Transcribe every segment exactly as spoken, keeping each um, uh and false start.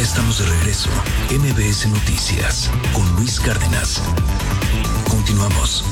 Ya estamos de regreso. M B S Noticias con Luis Cárdenas. Continuamos.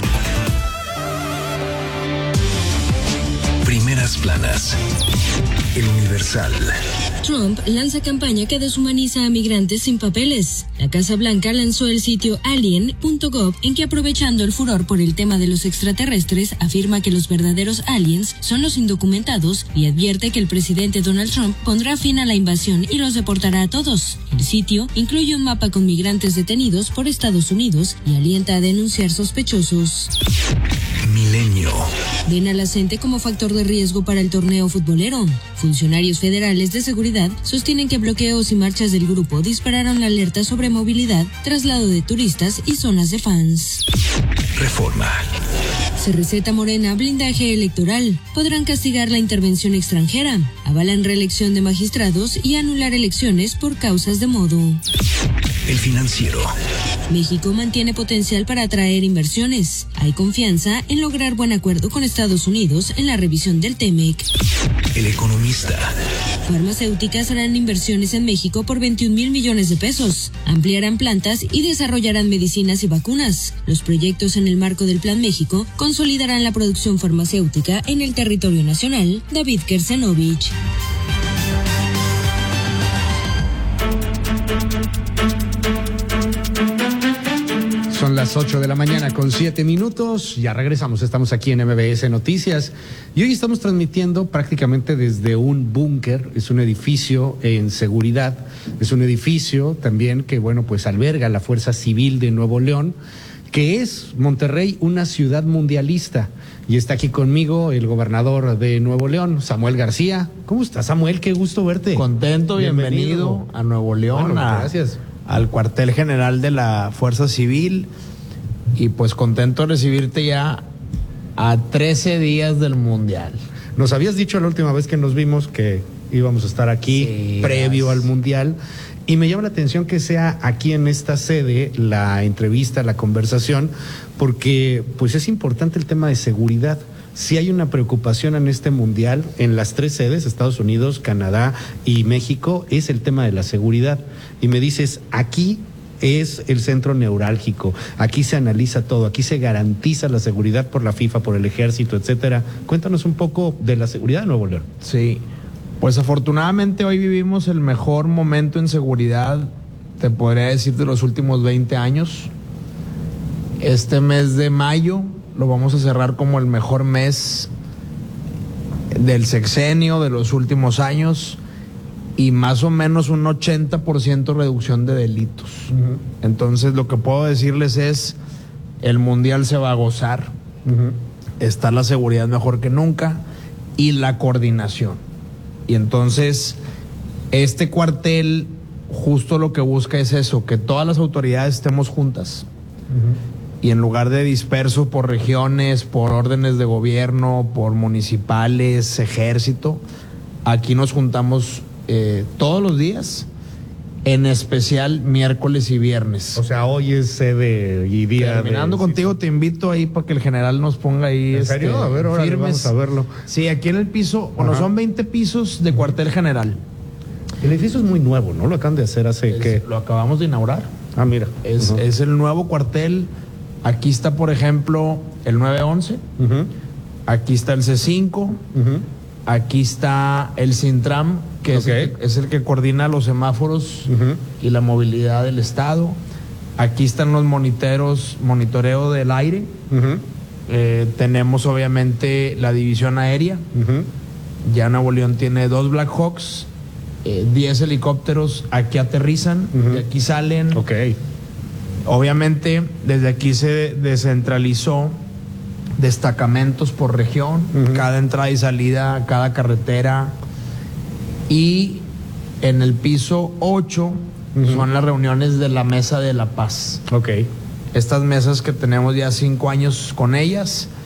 Primeras planas. El Universal. Trump lanza campaña que deshumaniza a migrantes sin papeles. La Casa Blanca lanzó el sitio alien punto gov, en que, aprovechando el furor por el tema de los extraterrestres, afirma que los verdaderos aliens son los indocumentados y advierte que el presidente Donald Trump pondrá fin a la invasión y los deportará a todos. El sitio incluye un mapa con migrantes detenidos por Estados Unidos y alienta a denunciar sospechosos. Milenio. Ven a la gente como factor de riesgo para el torneo futbolero. Funcionarios federales de seguridad sostienen que bloqueos y marchas del grupo dispararon la alerta sobre movilidad, traslado de turistas y zonas de fans. Reforma. Se receta Morena blindaje electoral. Podrán castigar la intervención extranjera. Avalan reelección de magistrados y anular elecciones por causas de modo. El Financiero. México mantiene potencial para atraer inversiones. Hay confianza en lograr buen acuerdo con Estados Unidos en la revisión del TEMEC. El Economista. Farmacéuticas harán inversiones en México por veintiún mil millones de pesos. Ampliarán plantas y desarrollarán medicinas y vacunas. Los proyectos en el marco del Plan México consolidarán la producción farmacéutica en el territorio nacional. David Kersenovich. Son las ocho de la mañana con siete minutos. Ya regresamos, estamos aquí en M B S Noticias y hoy estamos transmitiendo prácticamente desde un búnker. Es un edificio en seguridad, es un edificio también que, bueno, pues alberga la Fuerza Civil de Nuevo León, que es Monterrey una ciudad mundialista. Y está aquí conmigo el gobernador de Nuevo León, Samuel García. ¿Cómo estás, Samuel? Qué gusto verte. Contento, bienvenido, bienvenido a Nuevo León. Bueno, a... gracias. al cuartel general de la Fuerza Civil, y pues contento de recibirte ya a trece días del Mundial. Nos habías dicho la última vez que nos vimos que íbamos a estar aquí sí, previo gracias. al Mundial, y me llama la atención que sea aquí en esta sede la entrevista, la conversación, porque pues es importante el tema de seguridad. Si hay una preocupación en este Mundial, en las tres sedes, Estados Unidos, Canadá y México, es el tema de la seguridad. Y me dices, aquí es el centro neurálgico, aquí se analiza todo, aquí se garantiza la seguridad por la FIFA, por el ejército, etcétera. Cuéntanos un poco de la seguridad de Nuevo León. Sí, pues afortunadamente hoy vivimos el mejor momento en seguridad, te podría decir, de los últimos veinte años. Este mes de mayo lo vamos a cerrar como el mejor mes del sexenio, de los últimos años, y más o menos un ochenta por ciento reducción de delitos. Uh-huh. Entonces lo que puedo decirles es, el Mundial se va a gozar, uh-huh. está la seguridad mejor que nunca y la coordinación. Y entonces este cuartel justo lo que busca es eso, que todas las autoridades estemos juntas. Uh-huh. Y en lugar de disperso por regiones, por órdenes de gobierno, por municipales, ejército, aquí nos juntamos eh, todos los días, en especial miércoles y viernes. O sea, hoy es sede y día. Terminando de... contigo, te invito ahí para que el general nos ponga ahí. ¿En serio? Este, a ver, ahora vamos a verlo. Sí, aquí en el piso, bueno, son veinte pisos de cuartel general. El edificio es muy nuevo, ¿no? Lo acaban de hacer hace es, que... Lo acabamos de inaugurar. Ah, mira. Es, uh-huh. es el nuevo cuartel. Aquí está, por ejemplo, el nueve once, uh-huh. aquí está el C cinco, uh-huh. aquí está el Sintram, que, okay. es, el que es el que coordina los semáforos uh-huh. y la movilidad del estado. Aquí están los moniteros, monitoreo del aire. Uh-huh. Eh, tenemos obviamente la división aérea. Uh-huh. Ya Nuevo León tiene dos Black Hawks, eh, diez helicópteros, aquí aterrizan, uh-huh. y aquí salen. Okay. Obviamente, desde aquí se descentralizó destacamentos por región, uh-huh. cada entrada y salida, cada carretera. Y en el piso ocho uh-huh. son las reuniones de la Mesa de la Paz. Ok. Estas mesas que tenemos ya cinco años con ellas,